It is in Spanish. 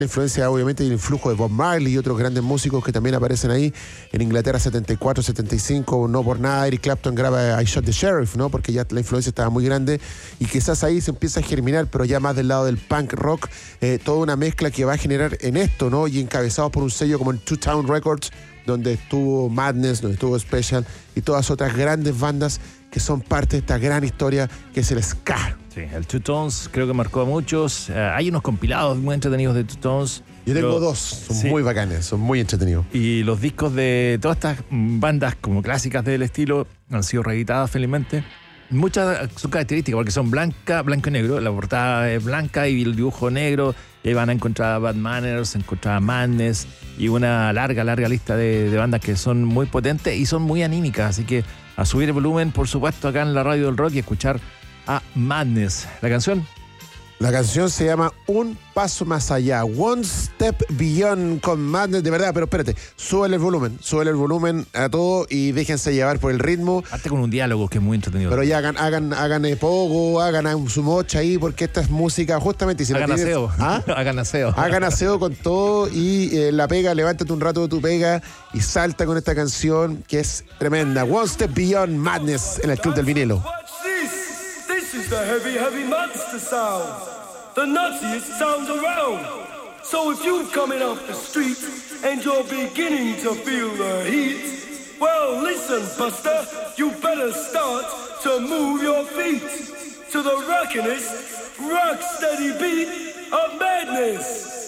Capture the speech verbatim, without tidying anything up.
La influencia, obviamente, y el influjo de Bob Marley y otros grandes músicos que también aparecen ahí. En Inglaterra, setenta y cuatro, setenta y cinco, no por nada, Eric Clapton graba I Shot the Sheriff, ¿no? Porque ya la influencia estaba muy grande y quizás ahí se empieza a germinar, pero ya más del lado del punk rock, eh, toda una mezcla que va a generar en esto, ¿no? Y encabezados por un sello como el Two Town Records, donde estuvo Madness, donde estuvo Special y todas otras grandes bandas que son parte de esta gran historia que es el ska. Sí, el Two Tones creo que marcó a muchos. Uh, hay unos compilados muy entretenidos de Two Tones. Yo tengo Yo, dos, son sí. muy bacanes, son muy entretenidos. Y los discos de todas estas bandas como clásicas del estilo han sido reeditadas felizmente. Muchas son características porque son blanca, blanco y negro. La portada es blanca y el dibujo negro. Y ahí van a encontrar Bad Manners, encontrar Madness y una larga, larga lista de, de bandas que son muy potentes y son muy anímicas. Así que a subir el volumen, por supuesto, acá en la radio del rock y escuchar a Madness. La canción. La canción se llama Un Paso Más Allá, One Step Beyond con Madness, de verdad, pero espérate, súbele el volumen, súbele el volumen a todo y déjense llevar por el ritmo. Hazte con un diálogo que es muy entretenido. Pero ya hagan, hagan, hagan eh, pogo, hagan su mocha ahí, porque esta es música justamente. Y si hagan no tienes, aseo. ¿ah? Hagan aseo. Hagan aseo con todo y eh, la pega, levántate un rato de tu pega y salta con esta canción que es tremenda. One Step Beyond Madness en el Club del Vinilo. This is the heavy, heavy monster sound. The nuttiest sound around. So if you're coming off the street and you're beginning to feel the heat, well, listen, Buster, you better start to move your feet to the rockin'est, rock steady beat of madness.